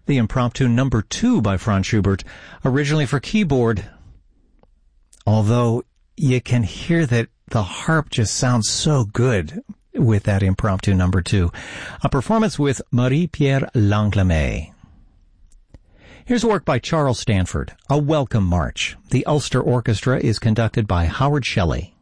the Impromptu Number 2 by Franz Schubert, originally for keyboard. Although you can hear that the harp just sounds so good with that Impromptu Number 2. A performance with Marie-Pierre Langlamet. Here's a work by Charles Stanford, A Welcome March. The Ulster Orchestra is conducted by Howard Shelley.